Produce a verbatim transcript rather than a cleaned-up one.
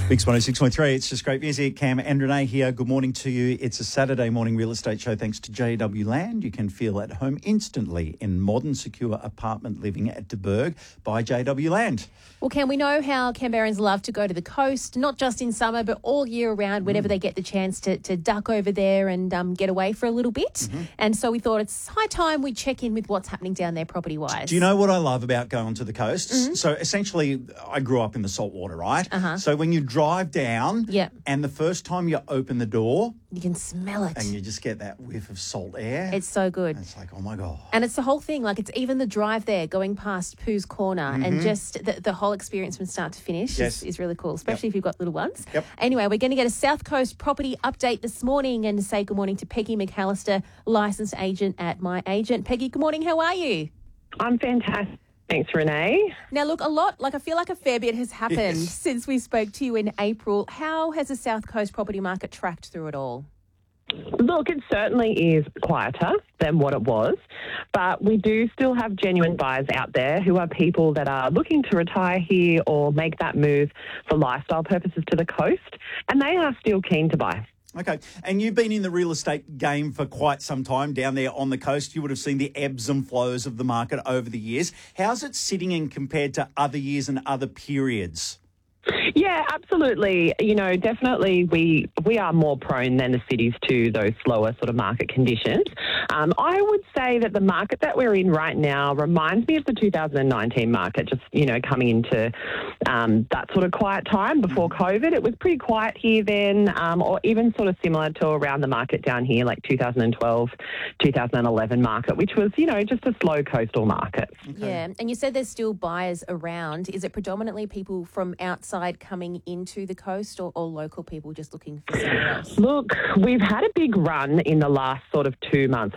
Mix one oh six point three, it's just great music. Cam and Renee here. Good morning to you. It's a Saturday morning real estate show thanks to J W Land. You can feel at home instantly in modern, secure apartment living at De Burg by J W Land. Well, Cam, we know how Canberrans love to go to the coast, not just in summer, but all year round whenever mm. they get the chance to, to duck over there and um, get away for a little bit. Mm-hmm. And so we thought it's high time we check in with what's happening down there property-wise. Do you know what I love about going to the coast? Mm-hmm. So essentially, I grew up in the saltwater, right? Uh-huh. So when you drive down yep. and the first time you open the door, you can smell it. And you just get that whiff of salt air. It's so good. And it's like, oh, my God. And it's the whole thing. Like, it's even the drive there, going past Pooh's Corner, mm-hmm. and just the, the whole experience from start to finish yes. is, is really cool, especially yep. if you've got little ones. Yep. Anyway, we're going to get a South Coast property update this morning and say good morning to Peggy McAllister, licensed agent at My Agent. Peggy, good morning. How are you? I'm fantastic. Thanks, Renee. Now, look, a lot, like I feel like a fair bit has happened yes. since we spoke to you in April. How has the South Coast property market tracked through it all? Look, it certainly is quieter than what it was, but we do still have genuine buyers out there who are people that are looking to retire here or make that move for lifestyle purposes to the coast, and they are still keen to buy. Okay, and you've been in the real estate game for quite some time down there on the coast. You would have seen the ebbs and flows of the market over the years. How's it sitting in compared to other years and other periods? Yeah, absolutely. You know, definitely we we are more prone than the cities to those slower sort of market conditions. Um, I would say that the market that we're in right now reminds me of the two thousand nineteen market, just, you know, coming into um, that sort of quiet time before COVID. It was pretty quiet here then, um, or even sort of similar to around the market down here, like two thousand twelve, two thousand eleven market, which was, you know, just a slow coastal market. Okay. Yeah, and you said there's still buyers around. Is it predominantly people from outside coming into the coast or, or local people just looking for somewhere else? Look, we've had a big run in the last sort of two months